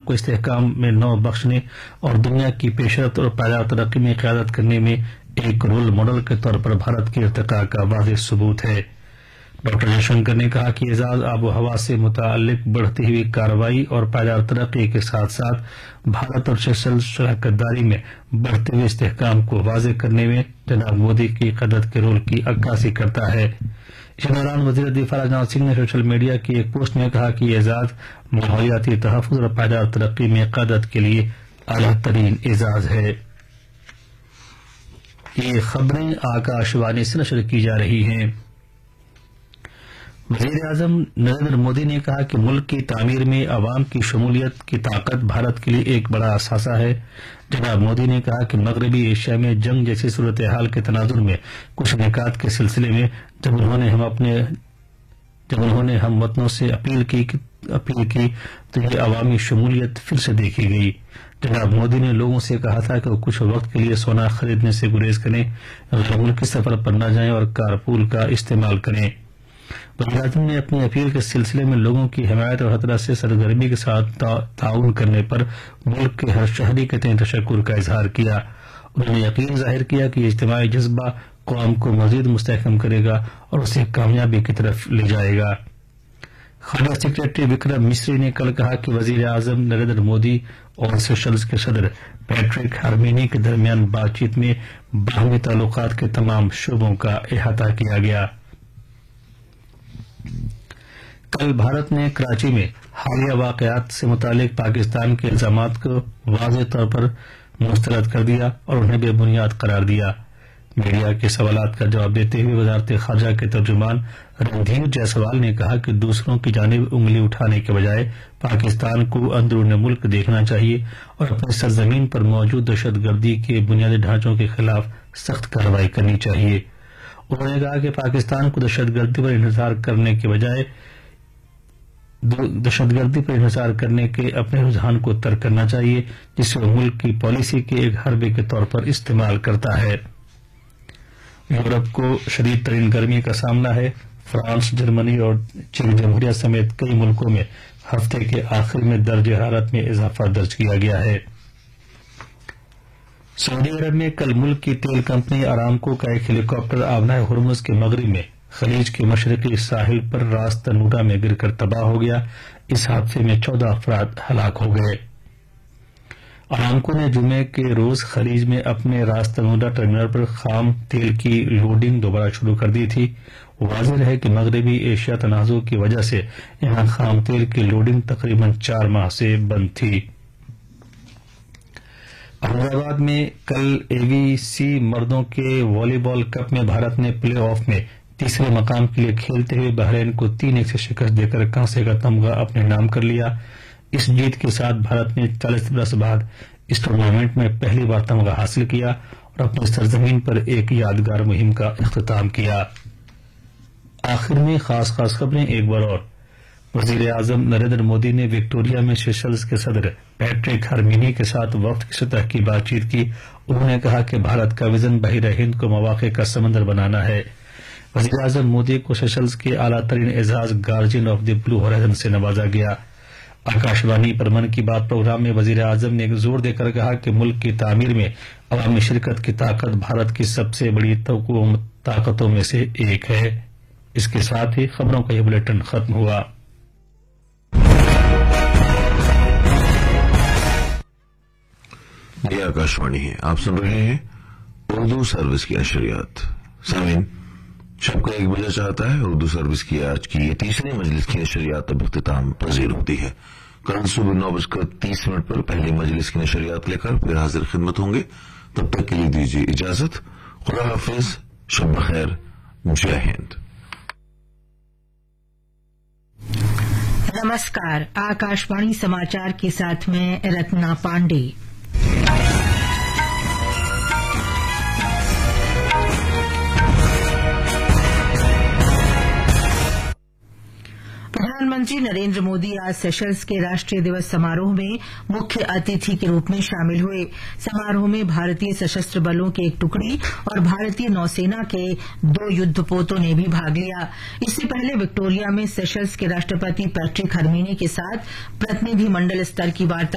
को इस्तेहकाम में नौ बख्शने और दुनिया की पेशरफ्त और पायदार तरक्की में क़यादत करने में एक रोल मॉडल के तौर पर भारत के इर्तिका का वाज़ेह सबूत है। डॉक्टर जयशंकर ने कहा कि एजाज आबो हवा से मुताल्लिक बढ़ती हुई कार्रवाई और पायदार तरक्की के साथ साथ भारत और सेशल्स शराकतदारी में बढ़ते हुए इस्तेहकाम को वाज़ेह करने में जनाब मोदी की क़यादत के रोल की अक्कासी करता है। इस दौरान वज़ीर दिफा राजनाथ सिंह ने सोशल मीडिया की एक पोस्ट में कहा कि एजाज माहौलियाती तहफ़्फ़ुज़ और पायदार तरक्की में क़यादत के लिए आला तरीन एजाज है। ये खबरें आकाशवाणी से नशर की जा रही हैं। वज़ीर आज़म नरेंद्र मोदी ने कहा कि मुल्क की तामीर में अवाम की शमूलियत की ताकत भारत के लिए एक बड़ा असासा है। जनाब मोदी ने कहा कि मगरबी एशिया में जंग जैसी सूरत हाल के तनाजुर में कुछ निकात के सिलसिले में जब उन्होंने हम वतनों से अपील की तो ये अवामी शमूलियत फिर से देखी गई। जनाब मोदी ने लोगों से कहा था कि वो कुछ वक्त के लिए सोना खरीदने से गुरेज करें, गैर मुल्की सफर पर न जाएं और कारपूल का इस्तेमाल करें। वज़ीर आज़म ने अपनी अपील के सिलसिले में लोगों की हिमायत और हतरा से सरगर्मी के साथ ताउन करने पर मुल्क के हर शहरी के तय तशक्कुर का इजहार किया। उन्होंने यकीन जाहिर किया कि इज्तिमाई जज्बा कौम को मजीद मुस्तहकम करेगा और उसे कामयाबी की तरफ ले जाएगा। खाना सेक्रेटरी विक्रम मिस्री ने कल कहा कि वज़ीर आज़म नरेंद्र मोदी और सेशल्स के सदर पैट्रिक हार्मेनी के दरमियान बातचीत में बाहमी ताल्लुकात के तमाम शोबों का अहाता किया गया। कल भारत ने कराची में हालिया वाकयात से मुतालिक पाकिस्तान के इल्जामात को वाज़ेह तौर पर मुस्तरद कर दिया और उन्हें बेबुनियाद करार दिया। मीडिया के सवालात का जवाब देते हुए वजारत खारजा के तर्जुमान रणधीर जायसवाल ने कहा कि दूसरों की जानिब उंगली उठाने के बजाय पाकिस्तान को अंदरूनी मुल्क देखना चाहिए और अपनी सरजमीन पर मौजूद दहशतगर्दी के बुनियादी ढांचों के खिलाफ सख्त कार्रवाई करनी चाहिए। उन्होंने कहा कि पाकिस्तान को दहशतगर्दी पर इंहिसार करने के अपने रुझान को तर्क करना चाहिए, जिसे वो मुल्क की पॉलिसी के एक हरबे के तौर पर इस्तेमाल करता है। यूरोप को शदीद तरीन गर्मी का सामना है। फ्रांस, जर्मनी और चीन जमहूरिया समेत कई मुल्कों में हफ्ते के आखिर में दर्ज हरारत में इजाफा दर्ज किया गया है। सऊदी अरब में कल मुल्क की तेल कंपनी अरामको का एक हेलीकॉप्टर आबनाए हुर्मुज के मगरिब में खलीज के मशरकी साहिल पर रास तनूरा में गिरकर तबाह हो गया। इस हादसे में 14 अफराद हलाक हो गए। अरामको ने जुमे के रोज खलीज में अपने रास तनूरा टर्मिनल पर खाम तेल की लोडिंग दोबारा शुरू कर दी थी। वाज़ेह है कि मगरबी एशिया तनाज़ुर की वजह से यहां खाम तेल की लोडिंग तकरीबन 4 माह से बंद थी। अहमदाबाद में कल एवीसी मर्दों के वॉलीबॉल कप में भारत ने प्ले ऑफ में तीसरे मकाम के लिए खेलते हुए बहरीन को 3-1 से शिकस्त देकर कांसे का तमगा अपने नाम कर लिया। इस जीत के साथ भारत ने 40 बरस बाद इस टूर्नामेंट में पहली बार तमगा हासिल किया और अपनी सरजमीन पर एक यादगार मुहिम का इख्तिताम किया। आखिर में खास खबरें एक बार और। वज़ीर आज़म नरेंद्र मोदी ने विक्टोरिया में सेशल्स के सदर पैट्रिक हार्मेनी के साथ वक्त की सतह की बातचीत की। उन्होंने कहा कि भारत का विजन बहिर हिंद को मौक़े का समंदर बनाना है। वज़ीर आज़म मोदी को सेशल्स के आला तरीन Ejaz guardian of the blue horizon से नवाजा गया। आकाशवाणी पर मन की बात प्रोग्राम में वज़ीर आज़म ने जोर देकर कहा कि मुल्क की तामीर में अवामी शिरकत की ताकत भारत की सबसे बड़ी ताकतों में से एक है। इसके साथ ही खबरों का यह बुलेटिन खत्म हुआ। ये आकाशवाणी है, आप सुन रहे हैं उर्दू सर्विस की नशरियात। सामीन, शब का 1 बजे चाहता है उर्दू सर्विस की आज की ये तीसरी मजलिस की नशरियात अब इख्तिताम पजीर होती है। कल सुबह 9:30 पर पहली मजलिस की नशरियात लेकर फिर हाजिर खिदमत होंगे। तब तक के लिए दीजिए इजाजत। खुदा हाफिज, शब बखैर, जय हिंद। नमस्कार, आकाशवाणी समाचार के साथ मैं रत्ना पांडे। प्रधानमंत्री नरेंद्र मोदी आज सेशल्स के राष्ट्रीय दिवस समारोह में मुख्य अतिथि के रूप में शामिल हुए। समारोह में भारतीय सशस्त्र बलों की एक टुकड़ी और भारतीय नौसेना के 2 युद्धपोतों ने भी भाग लिया। इससे पहले विक्टोरिया में सेशल्स के राष्ट्रपति पैट्रिक हार्मेनी के साथ प्रतिनिधि मंडल स्तर की वार्ता